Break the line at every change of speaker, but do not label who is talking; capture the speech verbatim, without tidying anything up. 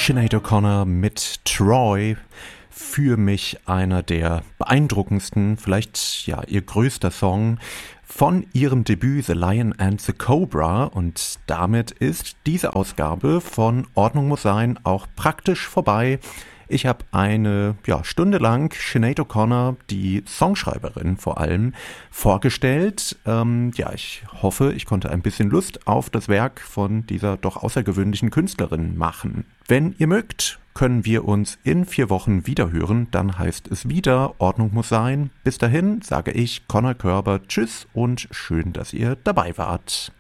Sinead O'Connor mit Troy. Für mich einer der beeindruckendsten, vielleicht ja ihr größter Song von ihrem Debüt The Lion and the Cobra. Und damit ist diese Ausgabe von Ordnung muss sein auch praktisch vorbei. Ich habe eine ja, Stunde lang Sinead O'Connor, die Songschreiberin vor allem, vorgestellt. Ähm, ja, ich hoffe, ich konnte ein bisschen Lust auf das Werk von dieser doch außergewöhnlichen Künstlerin machen. Wenn ihr mögt, können wir uns in vier Wochen wiederhören. Dann heißt es wieder, Ordnung muss sein. Bis dahin sage ich, Conor Körber, tschüss und schön, dass ihr dabei wart.